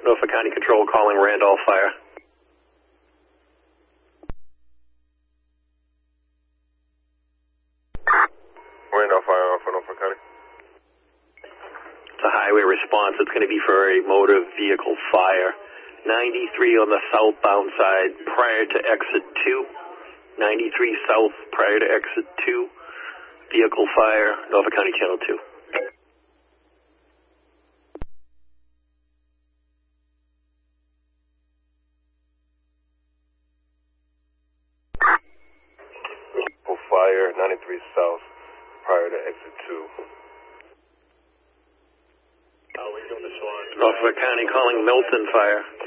Norfolk County Control calling Randolph Fire. Randolph Fire for Norfolk County. It's a highway response. It's going to be for a motor vehicle fire. 93 on the southbound side prior to exit 2. 93 south prior to exit 2. Vehicle fire, Norfolk County Channel 2. Fire, 93 south prior to exit 2. Norfolk County calling Milton Fire.